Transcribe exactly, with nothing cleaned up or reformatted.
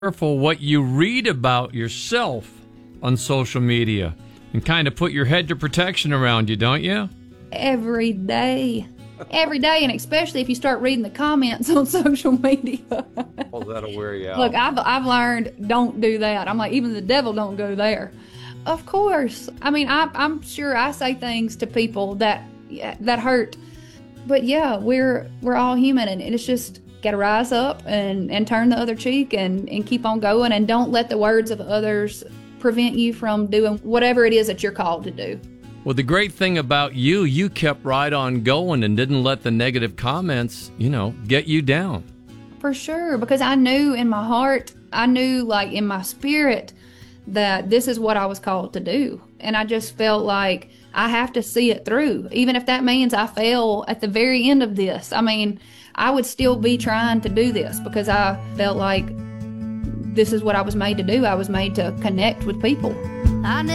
Careful what you read about yourself on social media and kind of put your hedge of protection around you, don't you? Every day. Every day, and especially if you start reading the comments on social media. Oh, that'll wear you out. Look, I've, I've learned don't do that. I'm like, even the devil don't go there. Of course. I mean, I, I'm sure I say things to people that that hurt. But yeah, we're we're all human, and it's just got to rise up and, and turn the other cheek and, and keep on going, and don't let the words of others prevent you from doing whatever it is that you're called to do. Well, the great thing about you, you kept right on going and didn't let the negative comments, you know, get you down. For sure, because I knew in my heart, I knew like in my spirit that this is what I was called to do. And I just felt like I have to see it through, even if that means I fail at the very end of this. I mean, I would still be trying to do this because I felt like this is what I was made to do. I was made to connect with people. I